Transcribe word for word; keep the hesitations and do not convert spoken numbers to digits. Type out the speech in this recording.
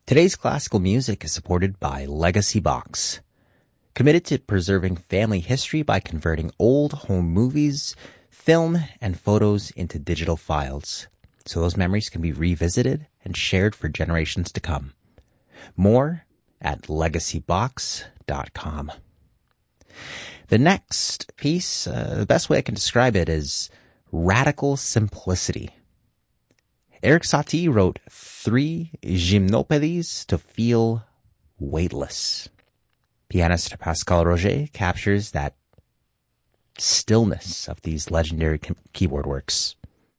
Today's classical music is supported by Legacy Box, committed to preserving family history by converting old home movies, film, and photos into digital files, so those memories can be revisited and shared for generations to come. More at legacy box dot com. The next piece, uh, the best way I can describe it is radical simplicity. Erik Satie wrote three gymnopédies to feel weightless. Pianist Pascal Roger captures that stillness of these legendary keyboard works.